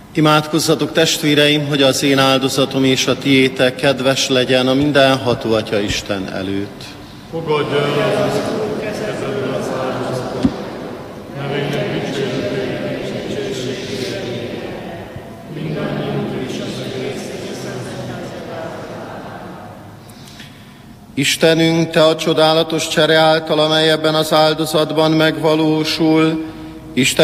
Imádkozzatok, testvéreim, hogy az én áldozatom és a tiétek kedves legyen a mindenható Atya Isten előtt. Fogadj el az kezedbe az áldozatot, nevének dicsőretét és dicsőségére, mindannyiunk és az egész Istenünk, Te a csodálatos csere által, amely ebben az áldozatban megvalósul, Isten